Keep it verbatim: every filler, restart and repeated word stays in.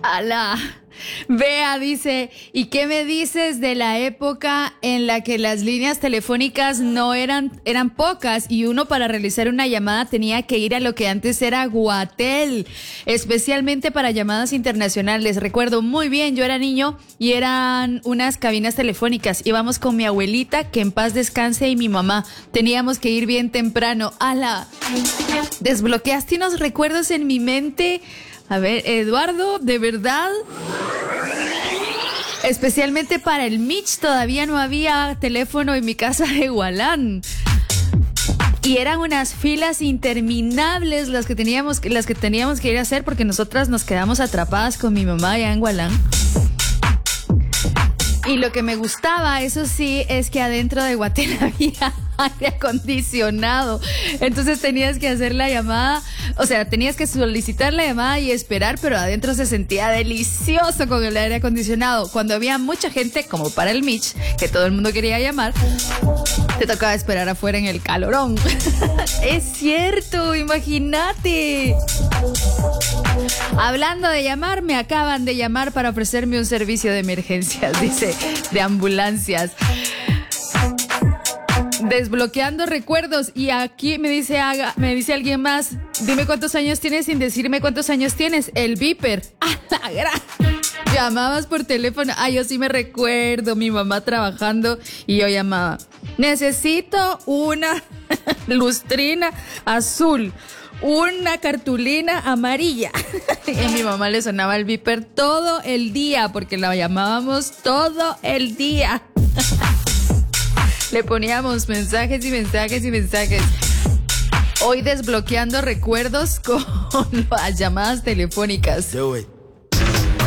Ala. Vea, dice, ¿y qué me dices de la época en la que las líneas telefónicas no eran, eran pocas y uno para realizar una llamada tenía que ir a lo que antes era Guatel, especialmente para llamadas internacionales? Recuerdo muy bien, yo era niño y eran unas cabinas telefónicas. Íbamos con mi abuelita, que en paz descanse, y mi mamá. Teníamos que ir bien temprano. ¡Hala! Desbloqueaste unos recuerdos en mi mente. A ver, Eduardo, ¿de verdad? Especialmente para el Mitch todavía no había teléfono en mi casa de Gualán. Y eran unas filas interminables las que teníamos, las que teníamos que ir a hacer, porque nosotras nos quedamos atrapadas con mi mamá allá en Gualán. Y lo que me gustaba, eso sí, es que adentro de Guatel había aire acondicionado. Entonces tenías que hacer la llamada, o sea, tenías que solicitar la llamada y esperar, pero adentro se sentía delicioso con el aire acondicionado. Cuando había mucha gente, como para el Mitch, que todo el mundo quería llamar, te tocaba esperar afuera en el calorón. Es cierto, imagínate. Hablando de llamar, me acaban de llamar para ofrecerme un servicio de emergencias, dice, de ambulancias. Desbloqueando recuerdos. Y aquí me dice haga, me dice alguien más, dime cuántos años tienes sin decirme cuántos años tienes. El Viper. ¡Ah, la gran! Llamabas por teléfono. Ah, yo sí me recuerdo, mi mamá trabajando y yo llamaba. Necesito una lustrina azul, una cartulina amarilla. Y a mi mamá le sonaba el Viper todo el día, porque la llamábamos todo el día. Le poníamos mensajes y mensajes y mensajes. Hoy desbloqueando recuerdos con las llamadas telefónicas.